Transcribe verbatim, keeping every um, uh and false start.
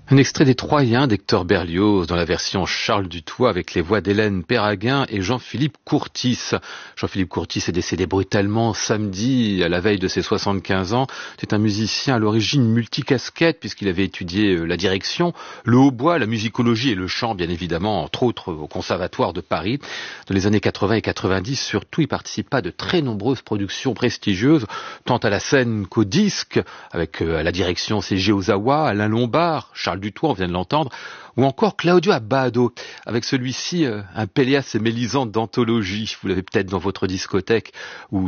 Un extrait des Troyens d'Hector Berlioz dans la version Charles Dutoit avec les voix d'Hélène Péraguin et Jean-Philippe Courtis. Jean-Philippe Courtis est décédé brutalement samedi à la veille de ses soixante-quinze ans. C'est un musicien à l'origine multicasquette puisqu'il avait étudié la direction, le hautbois, la musicologie et le chant bien évidemment, entre autres au Conservatoire de Paris. Dans les années quatre-vingts et quatre-vingt-dix surtout, il participa à de très nombreuses productions prestigieuses, tant à la scène qu'au disque, avec à la direction Seiji Ozawa, Alain Lombard, Charles Dutoit, on vient de l'entendre, ou encore Claudio Abbado, avec celui-ci, euh, un Péléas et Mélisande d'anthologie, vous l'avez peut-être dans votre discothèque, ou